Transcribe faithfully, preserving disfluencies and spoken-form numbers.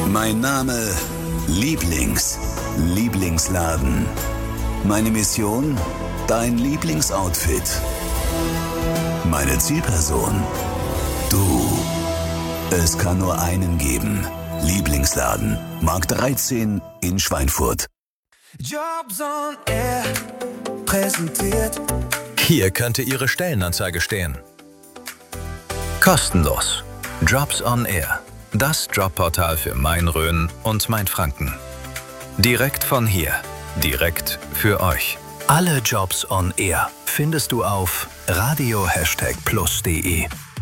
Mein Name Lieblings. Lieblingsladen. Meine Mission? Dein Lieblingsoutfit. Meine Zielperson? Du. Es kann nur einen geben. Lieblingsladen. Markt dreizehn in Schweinfurt. Jobs on Air präsentiert. Hier könnte Ihre Stellenanzeige stehen. Kostenlos. Jobs on Air. Das Jobportal für Main-Rhön und Mainfranken. Direkt von hier. Direkt für euch. Alle Jobs on Air findest du auf radio plus punkt de.